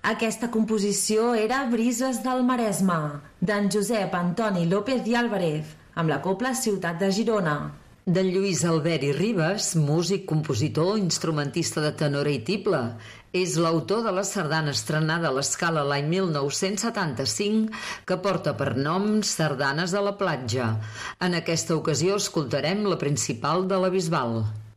Aquesta composició era Brises del Maresme, d'en Josep Antoni López i Álvarez, amb la cobla Ciutat de Girona. D'en Lluís Albert i Ribes, músic, compositor, instrumentista de tenora i tible. És l'autor de la sardana estrenada a l'Escala l'any 1975, que porta per nom Sardanes a la platja. En aquesta ocasió escoltarem la principal de la Bisbal.